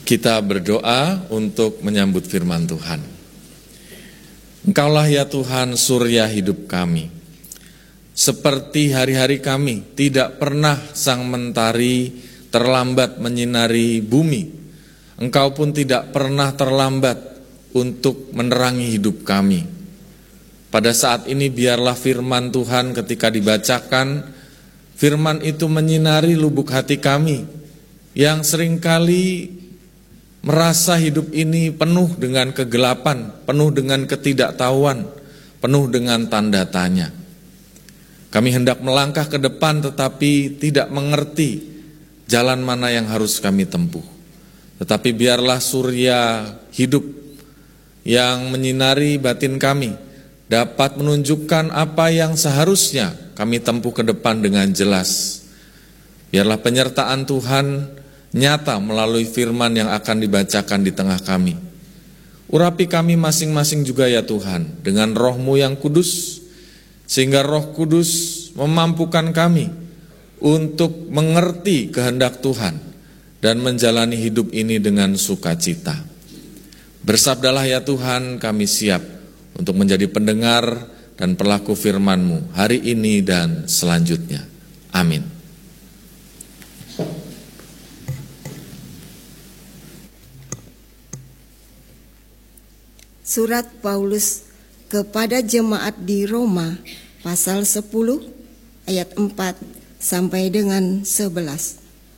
Kita berdoa untuk menyambut firman Tuhan. Engkaulah ya Tuhan surya hidup kami. Seperti hari-hari kami, tidak pernah sang mentari terlambat menyinari bumi. Engkau pun tidak pernah terlambat untuk menerangi hidup kami. Pada saat ini biarlah firman Tuhan ketika dibacakan, firman itu menyinari lubuk hati kami yang seringkali merasa hidup ini penuh dengan kegelapan, penuh dengan ketidaktahuan, penuh dengan tanda tanya. Kami hendak melangkah ke depan tetapi tidak mengerti jalan mana yang harus kami tempuh. Tetapi biarlah surya hidup yang menyinari batin kami dapat menunjukkan apa yang seharusnya kami tempuh ke depan dengan jelas. Biarlah penyertaan Tuhan nyata melalui firman yang akan dibacakan di tengah kami. Urapi kami masing-masing juga ya Tuhan dengan Roh-Mu yang kudus, sehingga Roh Kudus memampukan kami untuk mengerti kehendak Tuhan dan menjalani hidup ini dengan sukacita. Bersabdalah ya Tuhan, kami siap untuk menjadi pendengar dan pelaku firman-Mu hari ini dan selanjutnya. Amin. Surat Paulus kepada jemaat di Roma pasal 10 ayat 4 sampai dengan 11.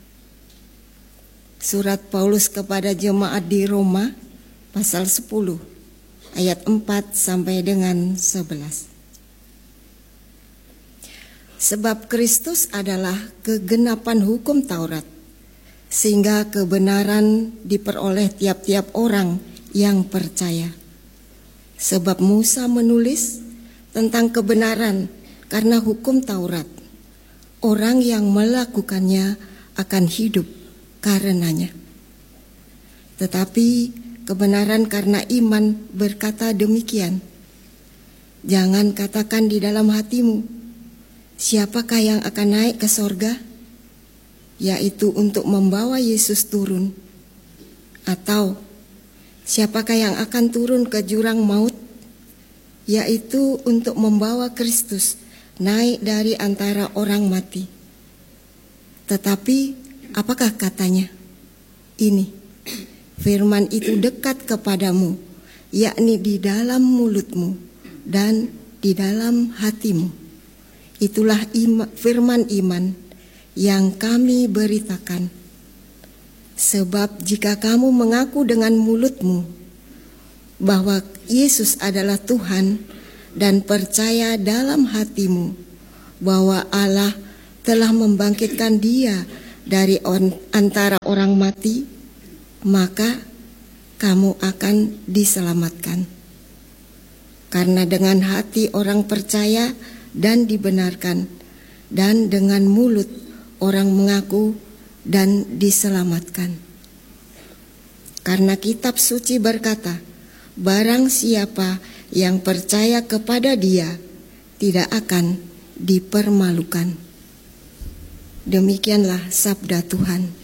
Surat Paulus kepada jemaat di Roma pasal 10 ayat 4 sampai dengan 11. Sebab Kristus adalah kegenapan hukum Taurat, sehingga kebenaran diperoleh tiap-tiap orang yang percaya. Sebab Musa menulis tentang kebenaran karena hukum Taurat. Orang yang melakukannya akan hidup karenanya. Tetapi kebenaran karena iman berkata demikian. Jangan katakan di dalam hatimu, siapakah yang akan naik ke sorga? Yaitu untuk membawa Yesus turun. Atau siapakah yang akan turun ke jurang maut? Yaitu untuk membawa Kristus naik dari antara orang mati. Tetapi apakah katanya? Ini, firman itu dekat kepadamu, yakni di dalam mulutmu dan di dalam hatimu. Itulah firman iman yang kami beritakan. Sebab jika kamu mengaku dengan mulutmu bahwa Yesus adalah Tuhan dan percaya dalam hatimu bahwa Allah telah membangkitkan Dia dari antara orang mati, maka kamu akan diselamatkan. Karena dengan hati orang percaya dan dibenarkan, dan dengan mulut orang mengaku dan diselamatkan. Karena kitab suci berkata, barang siapa yang percaya kepada Dia tidak akan dipermalukan. Demikianlah sabda Tuhan.